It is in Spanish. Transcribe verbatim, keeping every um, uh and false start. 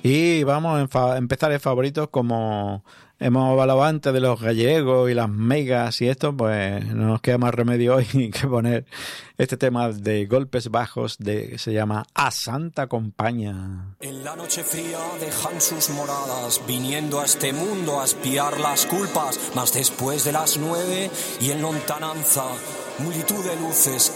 Y vamos a enfa- empezar en favoritos, como hemos hablado antes de los gallegos y las megas y esto, pues no nos queda más remedio hoy que poner este tema de Golpes Bajos de, que se llama A Santa Compaña. En la noche fría dejan sus moradas, viniendo a este mundo a espiar las culpas, mas después de las nueve y en lontananza, multitud de luces